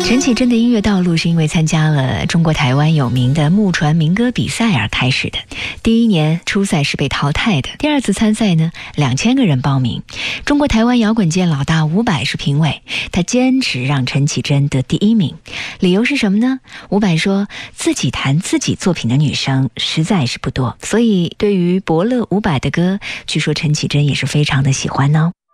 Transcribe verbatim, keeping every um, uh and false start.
陈绮贞的音乐道路是因为参加了中国台湾有名的木船民歌比赛而开始的。第一年初赛是被淘汰的，第二次参赛呢，两千个人报名。中国台湾摇滚界老大伍佰是评委，他坚持让陈绮贞得第一名。理由是什么呢？伍佰说自己弹自己作品的女生实在是不多，所以对于伯乐伍佰的歌，据说陈绮贞也是非常的喜欢呢。